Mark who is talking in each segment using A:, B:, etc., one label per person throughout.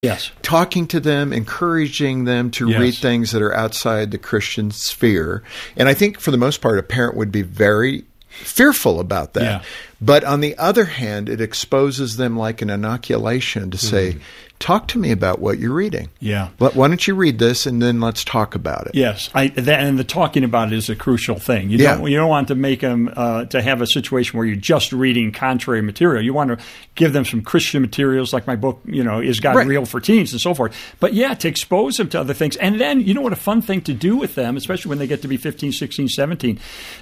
A: Yes.
B: Talking to them, encouraging them to read things that are outside the Christian sphere. And I think for the most part, a parent would be very fearful about that.
A: Yeah.
B: But on the other hand, it exposes them like an inoculation to say, talk to me about what you're reading.
A: Yeah.
B: Why don't you read this and then let's talk about it?
A: Yes. And the talking about it is a crucial thing. You don't want to make them to have a situation where you're just reading contrary material. You want to give them some Christian materials like my book, Is God Real for Teens and so forth. But to expose them to other things. And then, what a fun thing to do with them, especially when they get to be 15, 16, 17.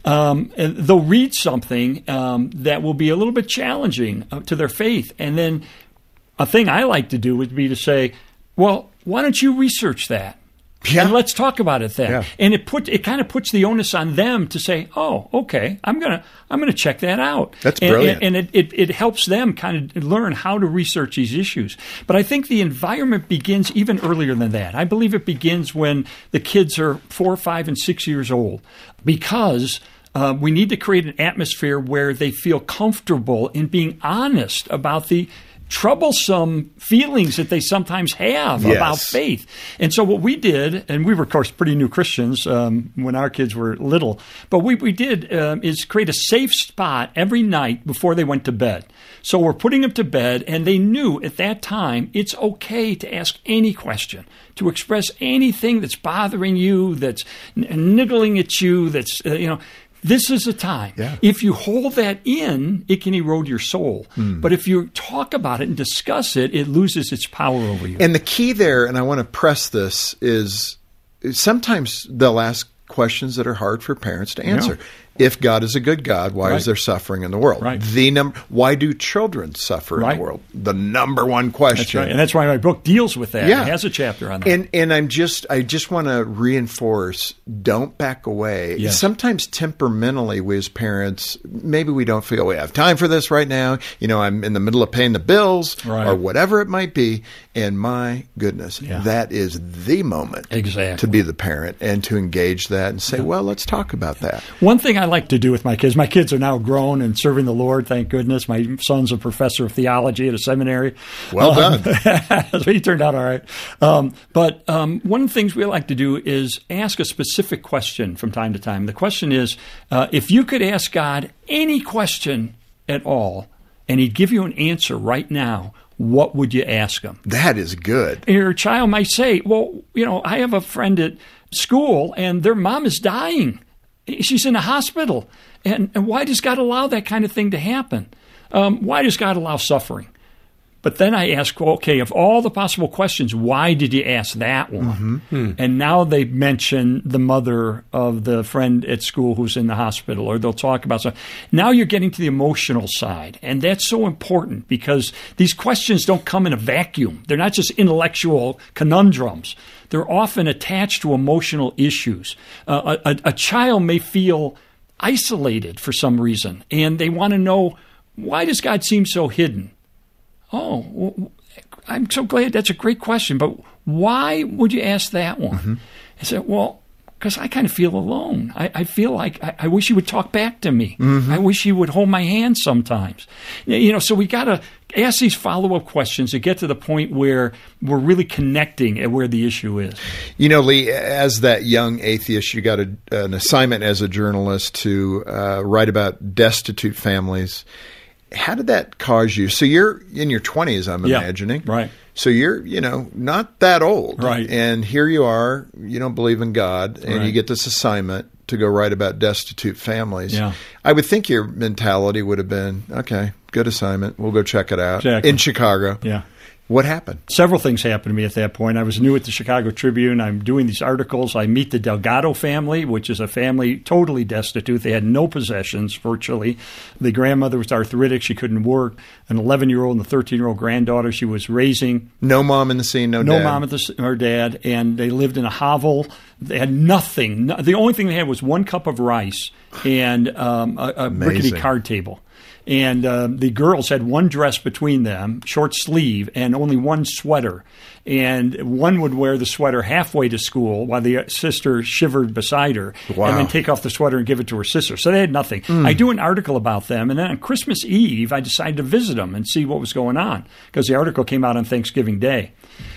A: They'll read something that will be a little bit challenging to their faith. And then a thing I like to do would be to say, well, why don't you research that? Yeah. And let's talk about it then. Yeah. And it kind of puts the onus on them to say, oh, okay, I'm gonna check that out.
B: That's brilliant.
A: And it helps them kind of learn how to research these issues. But I think the environment begins even earlier than that. I believe it begins when the kids are 4, 5, and 6 years old, because we need to create an atmosphere where they feel comfortable in being honest about the troublesome feelings that they sometimes have about faith. And so what we did, and we were, of course, pretty new Christians when our kids were little, but what we did is create a safe spot every night before they went to bed. So we're putting them to bed, and they knew at that time it's okay to ask any question, to express anything that's bothering you, that's niggling at you, that's, this is a time.
B: Yeah.
A: If you hold that in, it can erode your soul. But if you talk about it and discuss it, it loses its power over you.
B: And the key there, and I want to press this, is sometimes they'll ask questions that are hard for parents to answer.
A: Yeah.
B: If God is a good God, why is there suffering in the world?
A: Right.
B: Why do children suffer in the world? The number one question.
A: That's right. And that's why my book deals with that.
B: Yeah.
A: It has a chapter on that.
B: And I just want to reinforce, don't back away.
A: Yes.
B: Sometimes temperamentally, we as parents, maybe we don't feel we have time for this right now. I'm in the middle of paying the bills or whatever it might be. And my goodness, that is the moment to be the parent and to engage that and say, well, let's talk about that.
A: One thing I like to do with my kids are now grown and serving the Lord, thank goodness. My son's a professor of theology at a seminary.
B: Well done.
A: So he turned out all right. But one of the things we like to do is ask a specific question from time to time. The question is, if you could ask God any question at all, and he'd give you an answer right now, what would you ask him?
B: That is good.
A: Your child might say, well, I have a friend at school and their mom is dying. She's in a hospital. And why does God allow that kind of thing to happen? Why does God allow suffering? But then I ask, well, okay, of all the possible questions, why did you ask that one? Mm-hmm. And now they mention the mother of the friend at school who's in the hospital, or they'll talk about something. Now you're getting to the emotional side. And that's so important because these questions don't come in a vacuum. They're not just intellectual conundrums. They're often attached to emotional issues. A child may feel isolated for some reason, and they want to know, why does God seem so hidden? Oh, well, I'm so glad. That's a great question. But why would you ask that one? Mm-hmm. I said, well, because I kind of feel alone. I feel like I wish he would talk back to me. Mm-hmm. I wish he would hold my hand sometimes. So we got to ask these follow-up questions to get to the point where we're really connecting at where the issue is.
B: Lee, as that young atheist, you got an assignment as a journalist to write about destitute families. How did that cause you? So you're in your 20s, I'm imagining.
A: Right.
B: So you're, not that old.
A: Right.
B: And here you are, you don't believe in God, and you get this assignment to go write about destitute families.
A: Yeah.
B: I would think your mentality would have been, okay, good assignment. We'll go check it out.
A: Exactly.
B: In Chicago.
A: Yeah.
B: What happened?
A: Several things happened to me at that point. I was new at the Chicago Tribune. I'm doing these articles. I meet the Delgado family, which is a family totally destitute. They had no possessions, virtually. The grandmother was arthritic. She couldn't work. An 11-year-old and a 13-year-old granddaughter she was raising.
B: No mom in the scene, no dad.
A: No mom or dad. And they lived in a hovel. They had nothing. The only thing they had was one cup of rice and a rickety card table. And the girls had one dress between them, short sleeve, and only one sweater. And one would wear the sweater halfway to school while the sister shivered beside her.
B: Wow.
A: And then take off the sweater and give it to her sister. So they had nothing. I do an article about them. And then on Christmas Eve, I decided to visit them and see what was going on because the article came out on Thanksgiving Day.